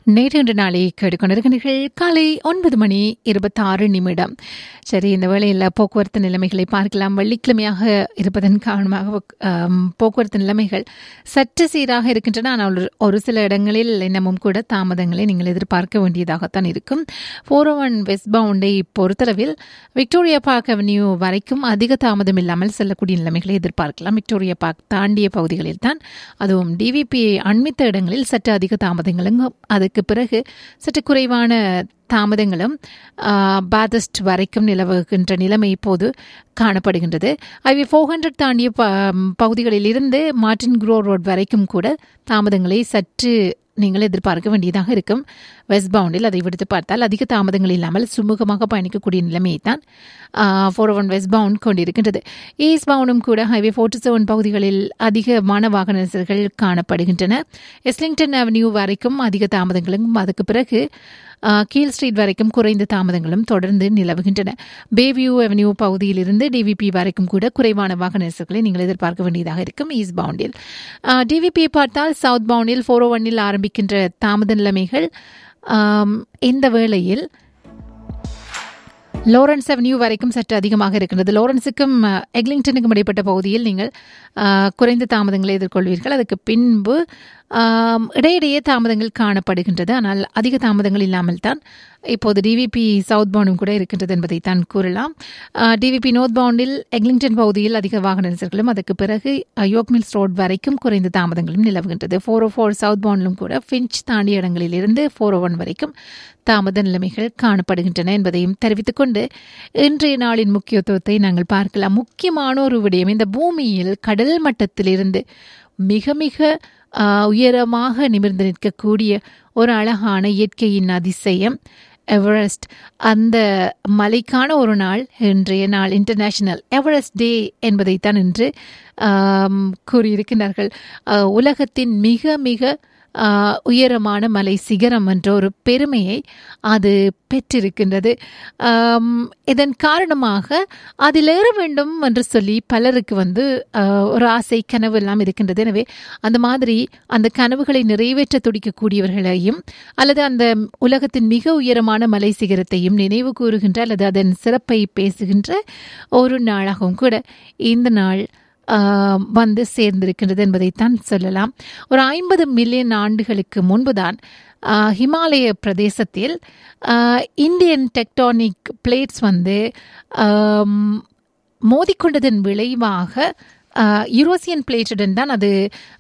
நேற்று நாளை கேட்டுக்கொண்டிருக்கிறீர்கள். காலை 9:26. சரி, இந்த வேளையில் போக்குவரத்து நிலைமைகளை பார்க்கலாம். வெள்ளிக்கிழமையாக இருப்பதன் காரணமாக போக்குவரத்து நிலைமைகள் சற்று சீராக இருக்கின்றன. ஆனால் ஒரு சில இடங்களில் இன்னமும் கூட தாமதங்களை நீங்கள் எதிர்பார்க்க வேண்டியதாகத்தான் இருக்கும். 401 வெஸ்ட் பவுண்டை பொறுத்தளவில் விக்டோரியா பார்க் அவென்யூ வரைக்கும் அதிக தாமதம் இல்லாமல் செல்லக்கூடிய நிலைமைகளை எதிர்பார்க்கலாம். விக்டோரியா பார்க் தாண்டிய பகுதிகளில் தான், அதுவும் டிவிபி அண்மித்த இடங்களில் சற்று அதிக தாமதங்களும், அதுக்கு பிறகு சற்று குறைவான தாமதங்களும் பாதஸ்ட் வரைக்கும் நிலவுகின்ற நிலைமை இப்போது காணப்படுகின்றது. ஐவி 400 தாண்டிய பகுதிகளில் இருந்து மார்டின் குரோ ரோட் வரைக்கும் கூட தாமதங்களை சற்று நீங்கள் எதிர்பார்க்க வேண்டியதாக இருக்கும். வெஸ்ட் பவுண்டில் அதை விடுத்து பார்த்தால் அதிக தாமதங்கள் இல்லாமல் சுமூகமாக பயணிக்கக்கூடிய நிலைமையை தான் 401 வெஸ்ட் பவுண்ட் கொண்டிருக்கின்றது. ஈஸ்ட் பவுண்டும் கூட ஹைவே 47 பகுதிகளில் அதிகமான வாகன நெரிசல்கள் காணப்படுகின்றன. எஸ்லிங்டன் அவென்யூ வரைக்கும் அதிக தாமதங்களும், அதுக்கு பிறகு கீல் ஸ்ட்ரீட் வரைக்கும் குறைந்த தாமதங்களும் தொடர்ந்து நிலவுகின்றன. பேவியூ அவென்யூ பகுதியிலிருந்து டிவிபி வரைக்கும் கூட குறைவான வாகன நெரிசல்களை நீங்கள் எதிர்பார்க்க வேண்டியதாக இருக்கும். ஈஸ்ட் பவுண்டில் டிவிபியை பார்த்தால் சவுத் பவுண்டில் 401 ஆரம்பிக்கின்ற தாமத நிலைமைகள் இந்த வேளையில் லாரன்ஸ் அவென்யூ வரைக்கும் சற்று அதிகமாக இருக்கின்றது. லாரன்ஸுக்கும் எக்லிங்டனுக்கும் இடைப்பட்ட பகுதியில் நீங்கள் குறைந்த தாமதங்களை எதிர்கொள்வீர்கள். அதுக்கு பின்பு இடையிடையே தாமதங்கள் காணப்படுகின்றது. ஆனால் அதிக தாமதங்கள் இல்லாமல் தான் இப்போது டிவிபி சவுத் பவுண்டும் கூட இருக்கின்றது என்பதை தான் கூறலாம். டிவிபி நார்த் பவுண்டில் எக்லிங்டன் பகுதியில் அதிக வாகன நெரிசல்களும், அதுக்கு பிறகு யோக் மில்ஸ் ரோட் வரைக்கும் குறைந்த தாமதங்களும் நிலவுகின்றது. 404 சவுத் பவுண்டிலும் கூட ஃபின்ச் தாண்டிய இடங்களிலிருந்து 401 வரைக்கும் தாமத நிலைமைகள் காணப்படுகின்றன என்பதையும் தெரிவித்துக் கொண்டு இன்றைய நாளின் முக்கியத்துவத்தை நாங்கள் பார்க்கலாம். முக்கியமான ஒரு விடயம், இந்த பூமியில் கடல் மட்டத்திலிருந்து மிக மிக உயரமாக நிமிர்ந்து நிற்கக்கூடிய ஒரு அழகான இயற்கையின் அதிசயம் எவரெஸ்ட். அந்த மலைக்கான ஒரு நாள் இன்றைய நாள் இன்டர்நேஷனல் எவரெஸ்ட் டே என்பதைத்தான் இன்று கூறியிருக்கிறார்கள். உலகத்தின் மிக மிக உயரமான மலை சிகரம் என்ற ஒரு பெருமையை அது பெற்றிருக்கின்றது. இதன் காரணமாக அதில் ஏற வேண்டும் என்று சொல்லி பலருக்கு ஒரு ஆசை கனவு எல்லாம் இருக்கின்றது. எனவே அந்த மாதிரி அந்த கனவுகளை நிறைவேற்ற துடிக்கக்கூடியவர்களையும் அல்லது அந்த உலகத்தின் மிக உயரமான மலை சிகரத்தையும் நினைவு கூறுகின்ற அல்லது அதன் சிறப்பை பேசுகின்ற ஒரு நாளாகவும் கூட இந்த நாள் சேர்ந்திருக்கின்றது என்பதைத்தான் சொல்லலாம். ஒரு 50 மில்லியன் ஆண்டுகளுக்கு முன்புதான் ஹிமாலய பிரதேசத்தில் இந்தியன் டெக்டானிக் பிளேட்ஸ் மோதிக்கொண்டதன் விளைவாக யூரோசியன் பிளேட்டுடன் தான் அது